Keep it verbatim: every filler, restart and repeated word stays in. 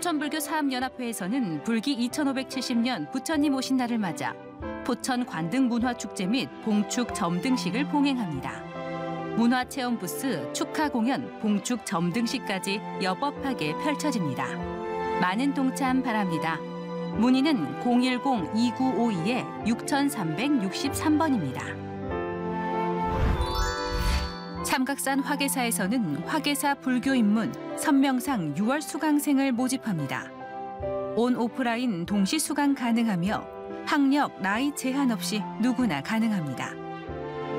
포천불교 사업연합회에서는 불기 이천오백칠십 년 부처님 오신 날을 맞아 포천 관등 문화축제 및 봉축 점등식을 봉행합니다. 문화체험 부스, 축하 공연, 봉축 점등식까지 여법하게 펼쳐집니다. 많은 동참 바랍니다. 문의는 공일공 이구오이 육삼육삼 번입니다. 삼각산 화계사에서는 화계사 불교 입문 선명상 유월 수강생을 모집합니다. 온 오프라인 동시 수강 가능하며 학력, 나이 제한 없이 누구나 가능합니다.